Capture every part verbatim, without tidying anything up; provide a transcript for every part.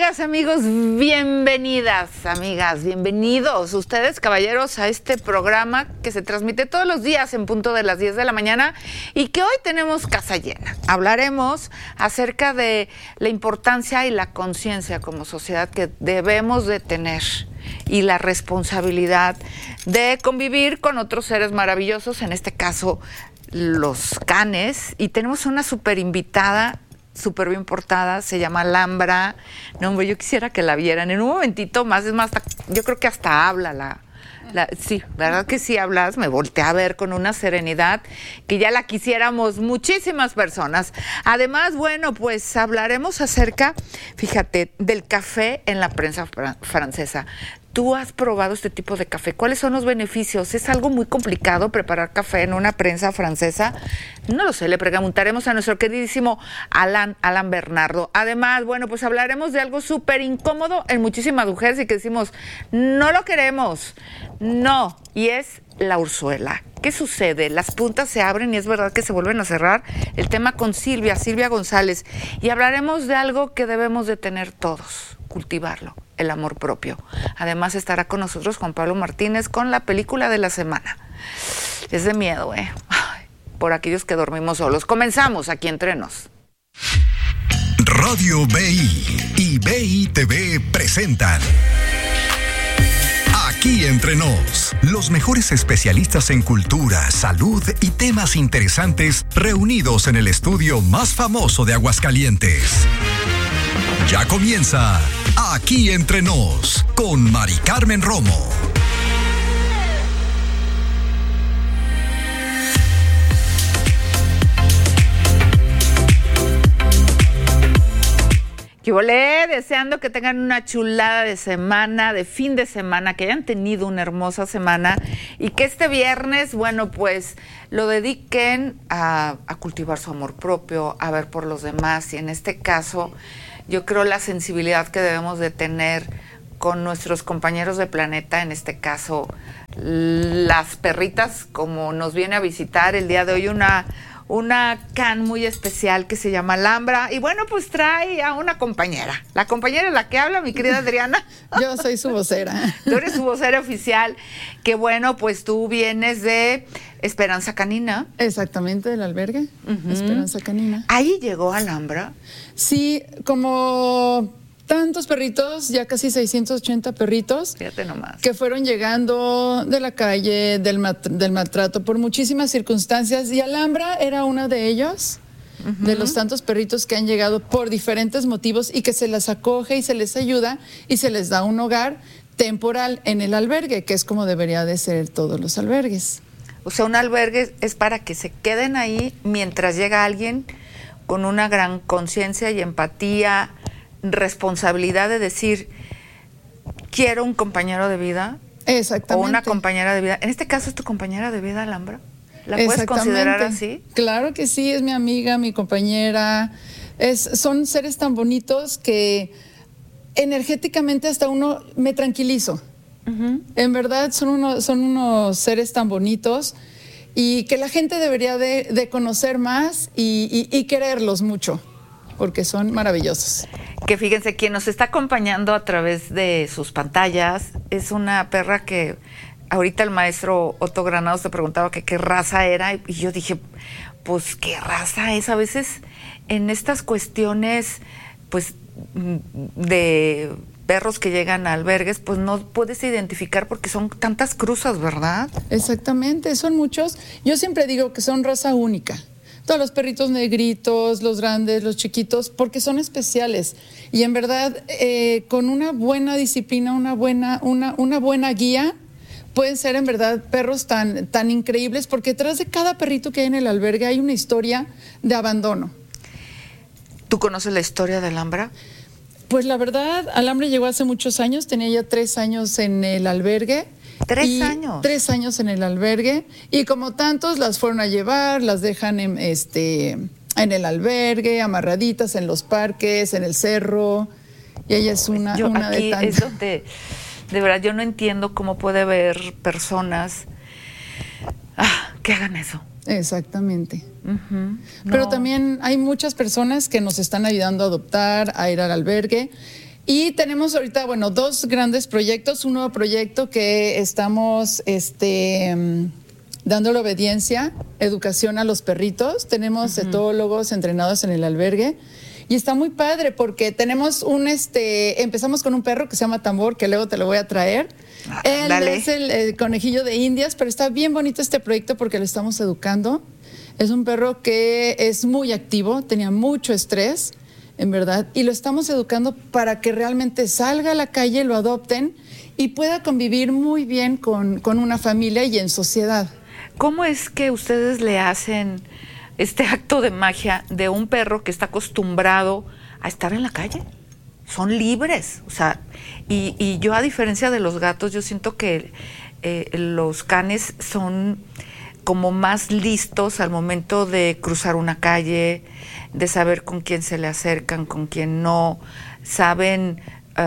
Amigas, amigos, bienvenidas, amigas, bienvenidos ustedes, caballeros, a este programa que se transmite todos los días en punto de las diez de la mañana y que hoy tenemos casa llena. Hablaremos acerca de la importancia y la conciencia como sociedad que debemos de tener y la responsabilidad de convivir con otros seres maravillosos, en este caso los canes, y tenemos una súper invitada, súper bien portada, se llama Alhambra. No, hombre, yo quisiera que la vieran. En un momentito más, es más, hasta, yo creo que hasta habla la, la... Sí, la verdad que sí hablas, me volteé a ver con una serenidad que ya la quisiéramos muchísimas personas. Además, bueno, pues hablaremos acerca, fíjate, del café en la prensa fr- francesa. ¿Tú has probado este tipo de café? ¿Cuáles son los beneficios? ¿Es algo muy complicado preparar café en una prensa francesa? No lo sé, le preguntaremos a nuestro queridísimo Alan, Alan Bernardo. Además, bueno, pues hablaremos de algo súper incómodo en muchísimas mujeres y que decimos, no lo queremos, no, y es la urzuela. ¿Qué sucede? Las puntas se abren y es verdad que se vuelven a cerrar. El tema con Silvia, Silvia González, y hablaremos de algo que debemos de tener todos, cultivarlo, el amor propio. Además estará con nosotros Juan Pablo Martínez con la película de la semana. Es de miedo, ¿eh? Ay, por aquellos que dormimos solos. Comenzamos aquí entre nos. Radio B I y B I T V presentan Aquí entre nos, los mejores especialistas en cultura, salud y temas interesantes reunidos en el estudio más famoso de Aguascalientes. Ya comienza Aquí entre nos con Mari Carmen Romo. ¡Qué volé! Deseando que tengan una chulada de semana, de fin de semana, que hayan tenido una hermosa semana y que este viernes, bueno, pues lo dediquen a, a cultivar su amor propio, a ver por los demás y en este caso yo creo la sensibilidad que debemos de tener con nuestros compañeros de planeta, en este caso las perritas, como nos viene a visitar el día de hoy una... una can muy especial que se llama Alhambra y bueno, pues trae a una compañera. La compañera es la que habla, mi querida Adriana. Yo soy su vocera. Tú eres su vocera oficial. Que bueno, pues tú vienes de Esperanza Canina. Exactamente, del albergue, uh-huh. Esperanza Canina. ¿Ahí llegó Alhambra? Sí, como tantos perritos, ya casi seiscientos ochenta perritos. Fíjate nomás. Que fueron llegando de la calle, del, mat- del maltrato, por muchísimas circunstancias. Y Alhambra era uno de ellos, uh-huh. de los tantos perritos que han llegado por diferentes motivos y que se les acoge y se les ayuda y se les da un hogar temporal en el albergue, que es como debería de ser todos los albergues. O sea, un albergue es para que se queden ahí mientras llega alguien con una gran conciencia y empatía, responsabilidad de decir, quiero un compañero de vida. Exactamente. O una compañera de vida. En este caso, ¿es tu compañera de vida, Alhambra? ¿La puedes considerar así? Claro que sí, es mi amiga, mi compañera. Es, son seres tan bonitos que energéticamente hasta uno me tranquilizo. Uh-huh. En verdad, son, uno, son unos seres tan bonitos y que la gente debería de, de conocer más y, y, y quererlos mucho, porque son maravillosos. Que fíjense, quien nos está acompañando a través de sus pantallas es una perra que ahorita el maestro Otto Granados te preguntaba que qué raza era y yo dije, pues qué raza es. A veces en estas cuestiones pues de perros que llegan a albergues, pues no puedes identificar porque son tantas cruzas, ¿verdad? Exactamente, son muchos. Yo siempre digo que son raza única. Todos los perritos negritos, los grandes, los chiquitos, porque son especiales. Y en verdad, eh, con una buena disciplina, una buena, una, una buena guía, pueden ser en verdad perros tan, tan increíbles, porque detrás de cada perrito que hay en el albergue hay una historia de abandono. ¿Tú conoces la historia de Alhambra? Pues la verdad, Alhambra llegó hace muchos años, tenía ya tres años en el albergue. ¿Tres y años? Tres años en el albergue. Y como tantos, las fueron a llevar, las dejan en, este, en el albergue, amarraditas en los parques, en el cerro. Y ella es una, yo, una aquí de tantas. Es donde, de verdad, yo no entiendo cómo puede haber personas ah, que hagan eso. Exactamente. Uh-huh. Pero No. también hay muchas personas que nos están ayudando a adoptar, a ir al albergue. Y tenemos ahorita, bueno, dos grandes proyectos. Un nuevo proyecto que estamos este, dándole obediencia, educación a los perritos. Tenemos uh-huh. etólogos entrenados en el albergue. Y está muy padre porque tenemos un, este, empezamos con un perro que se llama Tambor, que luego te lo voy a traer. Ah, Él dale. es el, el conejillo de Indias, pero está bien bonito este proyecto porque lo estamos educando. Es un perro que es muy activo, tenía mucho estrés, en verdad, y lo estamos educando para que realmente salga a la calle, lo adopten y pueda convivir muy bien con, con una familia y en sociedad. ¿Cómo es que ustedes le hacen este acto de magia de un perro que está acostumbrado a estar en la calle? Son libres, o sea, y, y yo, a diferencia de los gatos, yo siento que eh, los canes son como más listos al momento de cruzar una calle, de saber con quién se le acercan, con quién no, saben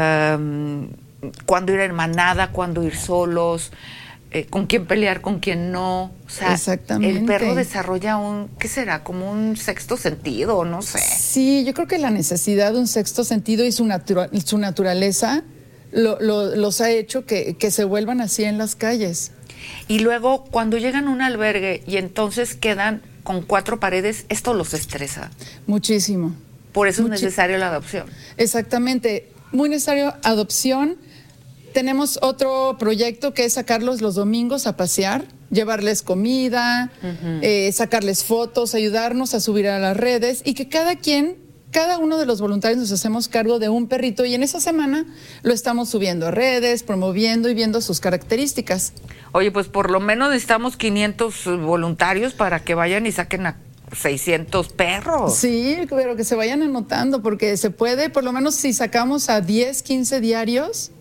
um, cuándo ir en manada, cuándo ir solos, eh, con quién pelear, con quién no. O sea, exactamente. El perro desarrolla un, ¿qué será? Como un sexto sentido, no sé. Sí, yo creo que la necesidad de un sexto sentido y su, natura, su naturaleza lo, lo, los ha hecho que, que se vuelvan así en las calles. Y luego, cuando llegan a un albergue y entonces quedan con cuatro paredes, esto los estresa. Muchísimo. Por eso Muchi- es necesario la adopción. Exactamente. Muy necesario adopción. Tenemos otro proyecto que es sacarlos los domingos a pasear, llevarles comida, uh-huh. eh, sacarles fotos, ayudarnos a subir a las redes y que cada quien... Cada uno de los voluntarios nos hacemos cargo de un perrito y en esa semana lo estamos subiendo a redes, promoviendo y viendo sus características. Oye, pues por lo menos necesitamos quinientos voluntarios para que vayan y saquen a seiscientos perros. Sí, pero que se vayan anotando porque se puede, por lo menos si sacamos a diez, quince diarios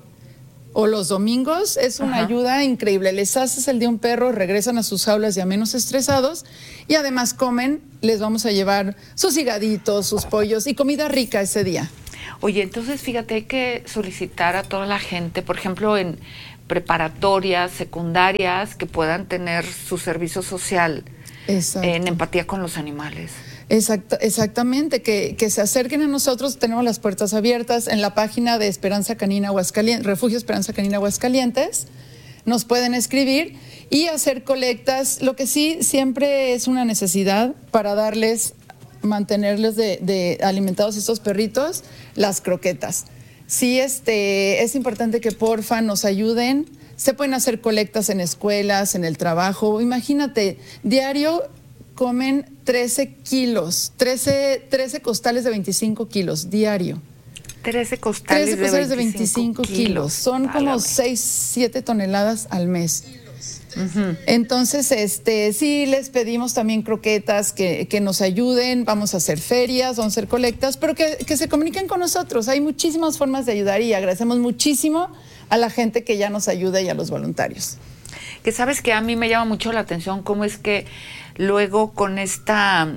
o los domingos, es una Ajá. ayuda increíble. Les haces el día un perro, regresan a sus aulas ya menos estresados y además comen, les vamos a llevar sus higaditos, sus pollos y comida rica ese día. Oye, entonces fíjate, hay que solicitar a toda la gente, por ejemplo, en preparatorias, secundarias, que puedan tener su servicio social Exacto. en empatía con los animales. Exacto, exactamente, que, que se acerquen a nosotros, tenemos las puertas abiertas en la página de Esperanza Canina Aguascalientes, Refugio Esperanza Canina Aguascalientes, nos pueden escribir y hacer colectas, lo que sí siempre es una necesidad para darles, mantenerles de, de alimentados estos perritos, las croquetas. Sí, este, es importante que porfa nos ayuden, se pueden hacer colectas en escuelas, en el trabajo, imagínate, diario comen trece kilos, trece, trece costales de veinticinco kilos diario. trece costales, trece costales de veinticinco, de veinticinco kilos. Son Válame. como seis, siete toneladas al mes. Uh-huh. Entonces, este, sí les pedimos también croquetas que, que nos ayuden, vamos a hacer ferias, vamos a hacer colectas, pero que, que se comuniquen con nosotros. Hay muchísimas formas de ayudar y agradecemos muchísimo a la gente que ya nos ayuda y a los voluntarios. Que sabes que a mí me llama mucho la atención cómo es que luego con esta,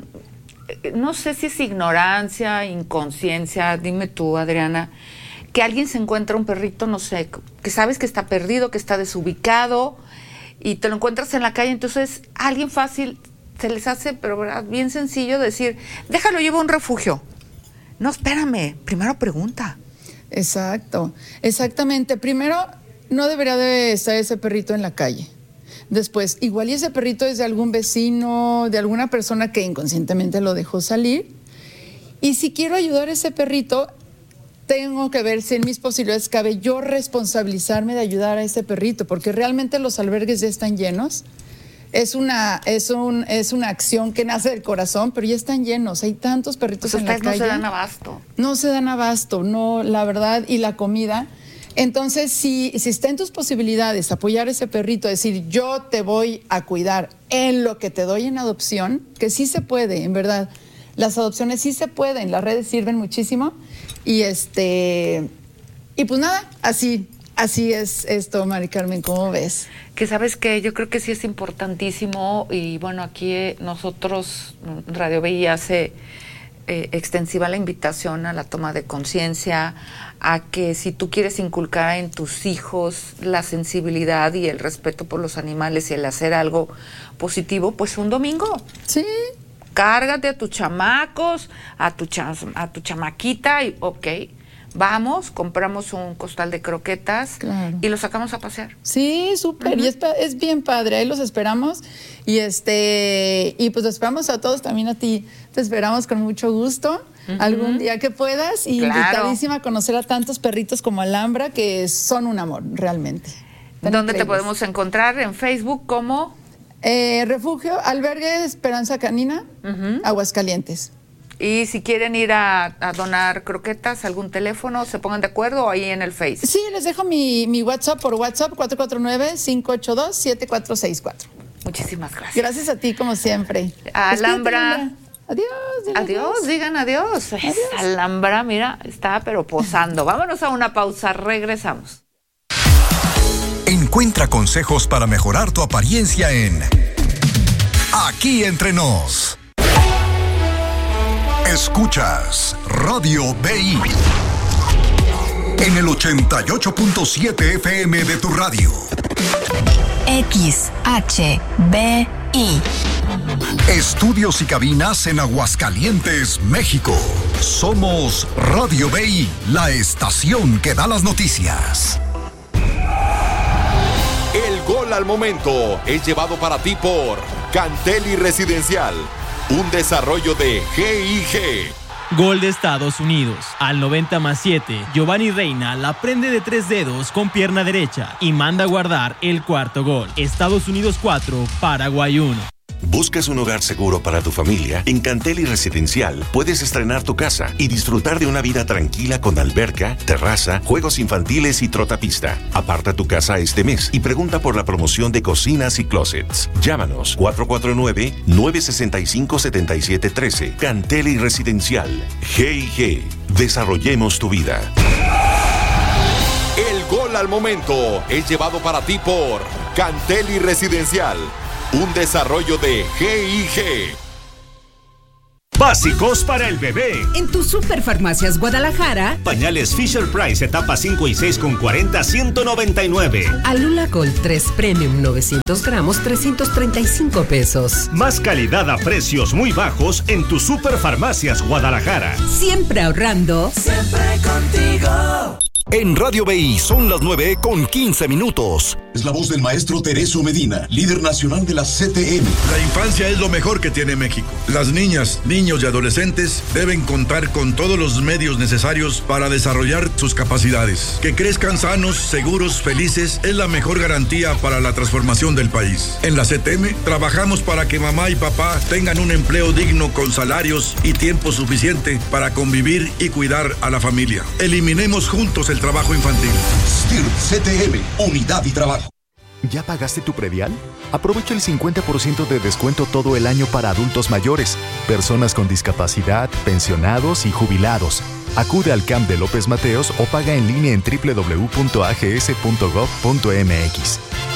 no sé si es ignorancia, inconsciencia, dime tú, Adriana, que alguien se encuentra un perrito, no sé, que sabes que está perdido, que está desubicado y te lo encuentras en la calle, entonces a alguien fácil se les hace, pero ¿verdad? Bien sencillo decir, déjalo, llevo a un refugio. No, espérame, primero pregunta. Exacto, exactamente. Primero, no debería de estar ese perrito en la calle. Después, igual y ese perrito es de algún vecino, de alguna persona que inconscientemente lo dejó salir. Y si quiero ayudar a ese perrito, tengo que ver si en mis posibilidades cabe yo responsabilizarme de ayudar a ese perrito, porque realmente los albergues ya están llenos. Es una, es un, es una acción que nace del corazón, pero ya están llenos. Hay tantos perritos pues en la calle. No se dan abasto. No se dan abasto, no, la verdad, y la comida. Entonces, si, si está en tus posibilidades apoyar a ese perrito, decir, yo te voy a cuidar en lo que te doy en adopción, que sí se puede, en verdad. Las adopciones sí se pueden, las redes sirven muchísimo. Y este y pues nada, así, así es esto, Mari Carmen, ¿cómo ves? Que sabes que yo creo que sí es importantísimo, y bueno, aquí eh, nosotros, Radio V I, hace eh, extensiva la invitación a la toma de conciencia, a que si tú quieres inculcar en tus hijos la sensibilidad y el respeto por los animales y el hacer algo positivo, pues un domingo. Sí. Cárgate a tus chamacos, a tu, cha- a tu chamaquita y ok, vamos, compramos un costal de croquetas claro. y los sacamos a pasear. Sí, súper, uh-huh. y es, es bien padre, ahí los esperamos y este y pues los esperamos a todos, también a ti, te esperamos con mucho gusto. Uh-huh. Algún día que puedas y claro. invitadísima a conocer a tantos perritos como Alhambra que son un amor, realmente. Tan ¿Dónde increíbles. Te podemos encontrar? En Facebook, ¿cómo? Eh, Refugio, Albergue Esperanza Canina, uh-huh. Aguascalientes. Y si quieren ir a, a donar croquetas, algún teléfono, se pongan de acuerdo ahí en el Face. Sí, les dejo mi, mi WhatsApp por WhatsApp, cuatro cuatro nueve, cinco ocho dos, siete cuatro seis cuatro. Muchísimas gracias. Gracias a ti, como siempre. Alhambra. Adiós. Digan adiós, adiós, digan adiós. adiós. Alhambra, mira, está pero posando. Vámonos a una pausa, regresamos. Encuentra consejos para mejorar tu apariencia en Aquí Entre Nos. Escuchas Radio B I en el ochenta y ocho punto siete F M de tu radio. X H B I. Estudios y cabinas en Aguascalientes, México. Somos Radio B I, la estación que da las noticias. El gol al momento es llevado para ti por Canteli Residencial, un desarrollo de G I G. Gol de Estados Unidos. Al noventa más siete, Giovanni Reina la prende de tres dedos con pierna derecha y manda a guardar el cuarto gol. Estados Unidos cuatro, Paraguay uno. ¿Buscas un hogar seguro para tu familia? En Canteli Residencial puedes estrenar tu casa y disfrutar de una vida tranquila con alberca, terraza, juegos infantiles y trotapista. Aparta tu casa este mes y pregunta por la promoción de cocinas y closets. Llámanos cuatro cuatro nueve, nueve seis cinco, siete siete uno tres. Canteli Residencial. G I G. Desarrollemos tu vida. El gol al momento es llevado para ti por Canteli Residencial, un desarrollo de G I G. Básicos para el bebé. En tu Superfarmacias Guadalajara. Pañales Fisher Price etapa cinco y seis con cuarenta, ciento noventa y nueve. Alula Gold tres Premium novecientos gramos, trescientos treinta y cinco pesos. Más calidad a precios muy bajos en tu Superfarmacias Guadalajara. Siempre ahorrando. Siempre contigo. En Radio B I son las nueve con quince minutos. Es la voz del maestro Tereso Medina, líder nacional de la C T M. La infancia es lo mejor que tiene México. Las niñas, niños y adolescentes deben contar con todos los medios necesarios para desarrollar sus capacidades. Que crezcan sanos, seguros, felices es la mejor garantía para la transformación del país. En la C T M trabajamos para que mamá y papá tengan un empleo digno con salarios y tiempo suficiente para convivir y cuidar a la familia. Eliminemos juntos el trabajo infantil. S T I R C T M, unidad y trabajo. ¿Ya pagaste tu predial? Aprovecha el cincuenta por ciento de descuento todo el año para adultos mayores, personas con discapacidad, pensionados y jubilados. Acude al C A M de López Mateos o paga en línea en doble u doble u doble u punto a g s punto gov punto m x.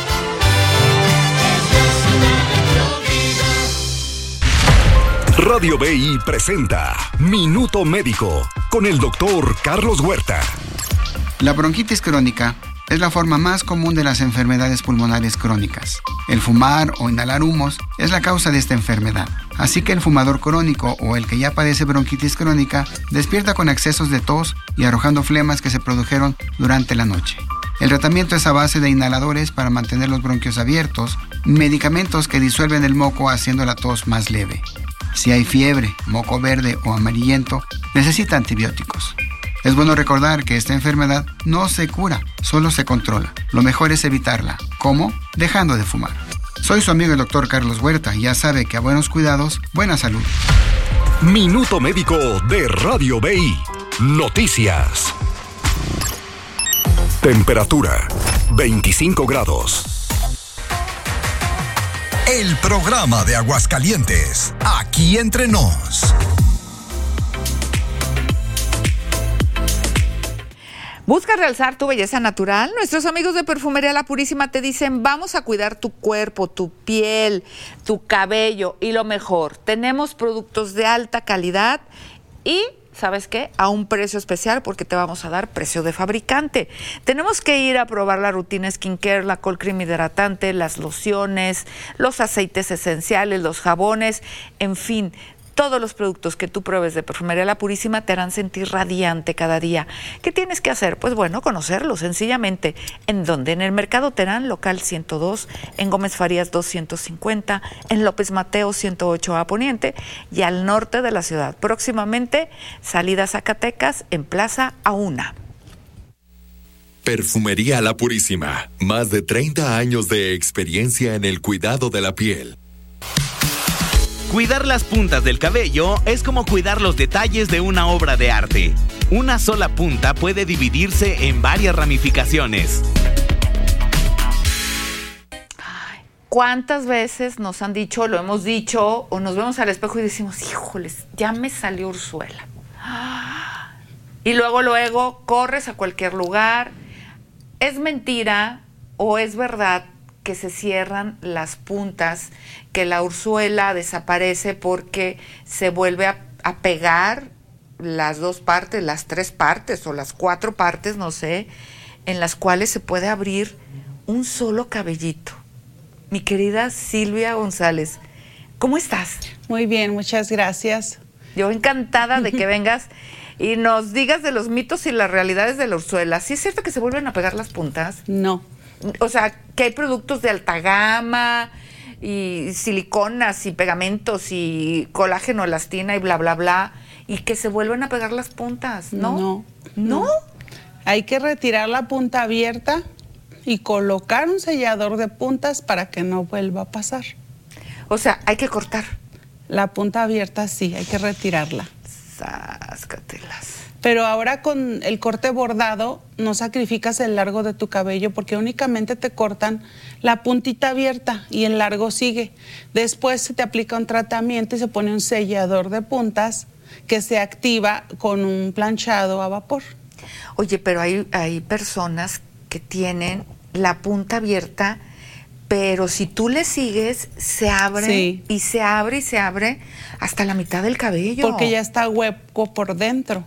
Radio B I presenta Minuto Médico con el doctor Carlos Huerta. La bronquitis crónica es la forma más común de las enfermedades pulmonares crónicas. El fumar o inhalar humos es la causa de esta enfermedad. Así que el fumador crónico o el que ya padece bronquitis crónica despierta con excesos de tos y arrojando flemas que se produjeron durante la noche. El tratamiento es a base de inhaladores para mantener los bronquios abiertos, medicamentos que disuelven el moco haciendo la tos más leve. Si hay fiebre, moco verde o amarillento, necesita antibióticos. Es bueno recordar que esta enfermedad no se cura, solo se controla. Lo mejor es evitarla. ¿Cómo? Dejando de fumar. Soy su amigo el doctor Carlos Huerta y ya sabe que a buenos cuidados, buena salud. Minuto Médico de Radio B I. Noticias. Temperatura veinticinco grados. El programa de Aguascalientes, Aquí Entre Nos. ¿Buscas realzar tu belleza natural? Nuestros amigos de Perfumería La Purísima te dicen, vamos a cuidar tu cuerpo, tu piel, tu cabello y lo mejor. Tenemos productos de alta calidad y, ¿sabes qué? A un precio especial porque te vamos a dar precio de fabricante. Tenemos que ir a probar la rutina skincare, la cold cream hidratante, las lociones, los aceites esenciales, los jabones, en fin. Todos los productos que tú pruebes de Perfumería La Purísima te harán sentir radiante cada día. ¿Qué tienes que hacer? Pues bueno, conocerlos sencillamente. ¿En dónde? En el Mercado Terán, local ciento dos, en Gómez Farías doscientos cincuenta, en López Mateo ciento ocho A Poniente y al norte de la ciudad. Próximamente, salida Zacatecas en Plaza Auna. Perfumería La Purísima. Más de treinta años de experiencia en el cuidado de la piel. Cuidar las puntas del cabello es como cuidar los detalles de una obra de arte. Una sola punta puede dividirse en varias ramificaciones. ¿Cuántas veces nos han dicho, lo hemos dicho, o nos vemos al espejo y decimos, híjoles, ya me salió Ursuela? Y luego, luego, corres a cualquier lugar. ¿Es mentira o es verdad que se cierran las puntas, que la Ursuela desaparece porque se vuelve a, a pegar las dos partes, las tres partes o las cuatro partes, no sé, en las cuales se puede abrir un solo cabellito? Mi querida Silvia González, ¿cómo estás? Muy bien, muchas gracias. Yo encantada de que vengas y nos digas de los mitos y las realidades de la Ursuela. ¿Sí es cierto que se vuelven a pegar las puntas? No. O sea, que hay productos de alta gama y siliconas y pegamentos y colágeno, elastina y bla, bla, bla, y que se vuelven a pegar las puntas, ¿no? No. ¿No? no. Hay que retirar la punta abierta y colocar un sellador de puntas para que no vuelva a pasar. O sea, hay que cortar. La punta abierta sí, hay que retirarla. Sáscatelas. Pero ahora con el corte bordado no sacrificas el largo de tu cabello porque únicamente te cortan la puntita abierta y el largo sigue. Después se te aplica un tratamiento y se pone un sellador de puntas que se activa con un planchado a vapor. Oye, pero hay, hay personas que tienen la punta abierta, pero si tú le sigues, se abre sí. y se abre y se abre hasta la mitad del cabello. Porque ya está hueco por dentro.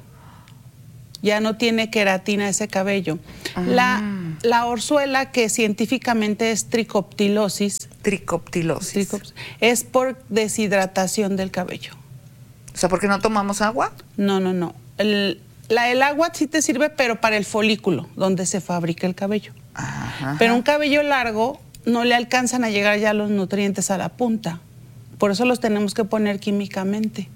Ya no tiene queratina ese cabello. Ah. La, la orzuela, que científicamente es tricoptilosis. Tricoptilosis. Tricops, es por deshidratación del cabello. O sea, ¿por qué no tomamos agua? No, no, no. El, la, el agua sí te sirve, pero para el folículo, donde se fabrica el cabello. Ajá. Pero un cabello largo no le alcanzan a llegar ya los nutrientes a la punta. Por eso los tenemos que poner químicamente.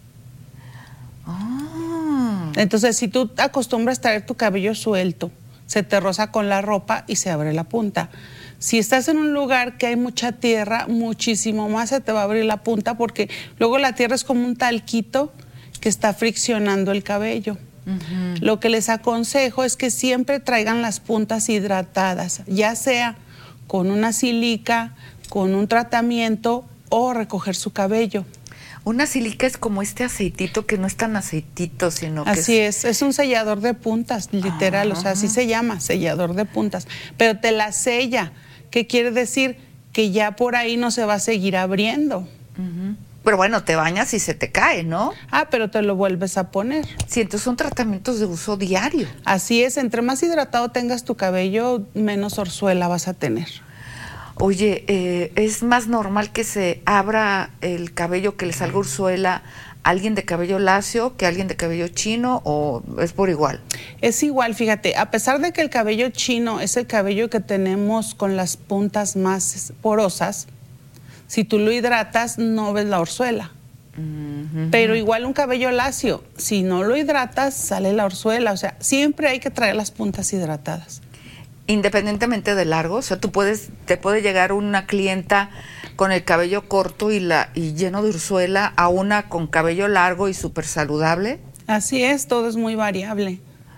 Oh. Entonces, si tú acostumbras traer tu cabello suelto, se te roza con la ropa y se abre la punta. Si estás en un lugar que hay mucha tierra, muchísimo más se te va a abrir la punta porque luego la tierra es como un talquito que está friccionando el cabello. Uh-huh. Lo que les aconsejo es que siempre traigan las puntas hidratadas, ya sea con una silica, con un tratamiento o recoger su cabello. Una silica es como este aceitito que no es tan aceitito, sino que así es... es, es un sellador de puntas, literal, ah. o sea, así se llama, sellador de puntas, pero te la sella, ¿qué quiere decir? Que ya por ahí no se va a seguir abriendo. Uh-huh. Pero bueno, te bañas y se te cae, ¿no? Ah, pero te lo vuelves a poner. Sí, entonces son tratamientos de uso diario. Así es, entre más hidratado tengas tu cabello, menos orzuela vas a tener. Oye, eh, ¿es más normal que se abra el cabello, que le salga urzuela a alguien de cabello lacio que a alguien de cabello chino, o es por igual? Es igual, fíjate, a pesar de que el cabello chino es el cabello que tenemos con las puntas más porosas, si tú lo hidratas no ves la orzuela. Uh-huh. Pero igual un cabello lacio, si no lo hidratas sale la orzuela, o sea, siempre hay que traer las puntas hidratadas. Independientemente de largo, o sea, tú puedes, te puede llegar una clienta con el cabello corto y la y lleno de urzuela a una con cabello largo y súper saludable. Así es, todo es muy variable.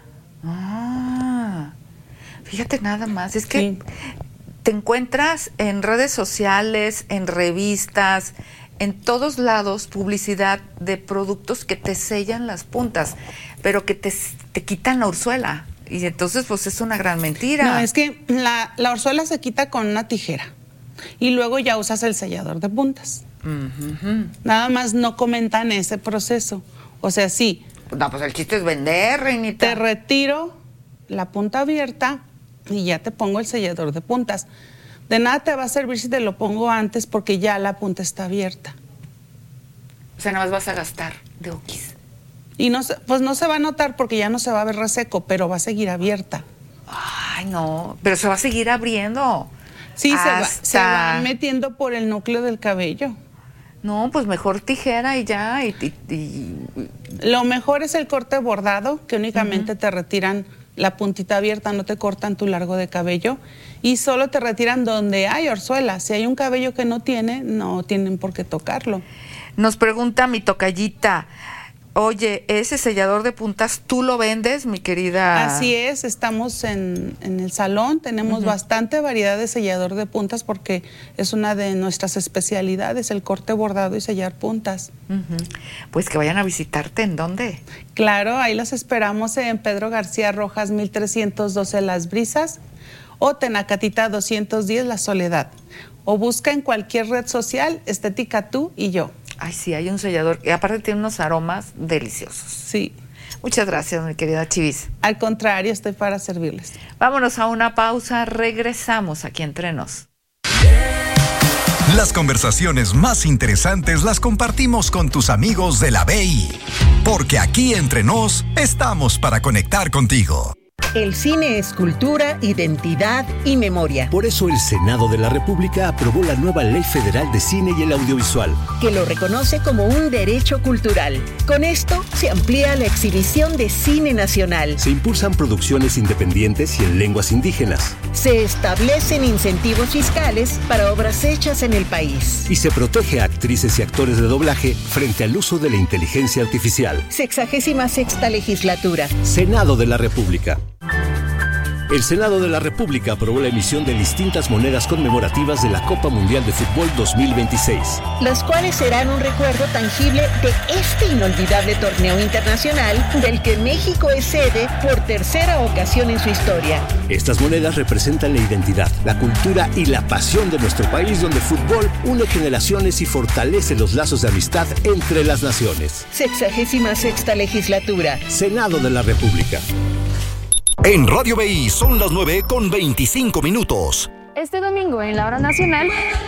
Ah, fíjate nada más, es que sí. Te encuentras en redes sociales, en revistas, en todos lados publicidad de productos que te sellan las puntas, pero que te, te quitan la urzuela. Y entonces, pues, es una gran mentira. No, es que la, la orzuela se quita con una tijera y luego ya usas el sellador de puntas. Uh-huh. Nada más no comentan ese proceso. O sea, sí. No, pues el chiste es vender, reinita. Te retiro la punta abierta y ya te pongo el sellador de puntas. De nada te va a servir si te lo pongo antes porque ya la punta está abierta. O sea, nada más vas a gastar de oquis. Y no se, pues no se va a notar porque ya no se va a ver reseco, pero va a seguir abierta. Ay, no, pero se va a seguir abriendo. Sí, Hasta... se, va, se va metiendo por el núcleo del cabello. No, pues mejor tijera y ya. Y, y, y... Lo mejor es el corte bordado, que únicamente uh-huh. te retiran la puntita abierta, no te cortan tu largo de cabello. Y solo te retiran donde hay orzuela. Si hay un cabello que no tiene, no tienen por qué tocarlo. Nos pregunta mi tocallita, oye, ¿ese sellador de puntas tú lo vendes, mi querida? Así es, estamos en, en el salón, tenemos uh-huh. bastante variedad de sellador de puntas porque es una de nuestras especialidades, el corte bordado y sellar puntas. Uh-huh. Pues que vayan a visitarte, ¿en dónde? Claro, ahí las esperamos en Pedro García Rojas, mil trescientos doce Las Brisas, o Tenacatita doscientos diez La Soledad. O busca en cualquier red social Estética Tú y Yo. Ay, sí, hay un sellador que aparte tiene unos aromas deliciosos. Sí. Muchas gracias, mi querida Chivis. Al contrario, estoy para servirles. Vámonos a una pausa, regresamos aquí Entre Nos. Las conversaciones más interesantes las compartimos con tus amigos de la B I, porque aquí Entre Nos estamos para conectar contigo. El cine es cultura, identidad y memoria. Por eso el Senado de la República aprobó la nueva Ley Federal de Cine y el Audiovisual, que lo reconoce como un derecho cultural. Con esto se amplía la exhibición de cine nacional. Se impulsan producciones independientes y en lenguas indígenas. Se establecen incentivos fiscales para obras hechas en el país. Y se protege a actrices y actores de doblaje frente al uso de la inteligencia artificial. Sexagésima sexta legislatura. Senado de la República. El Senado de la República aprobó la emisión de distintas monedas conmemorativas de la Copa Mundial de Fútbol dos mil veintiséis. Las cuales serán un recuerdo tangible de este inolvidable torneo internacional del que México es sede por tercera ocasión en su historia. Estas monedas representan la identidad, la cultura y la pasión de nuestro país, donde el fútbol une generaciones y fortalece los lazos de amistad entre las naciones. Sexagésima sexta legislatura. Senado de la República. En Radio B I son las nueve con veinticinco minutos. Este domingo en la hora nacional...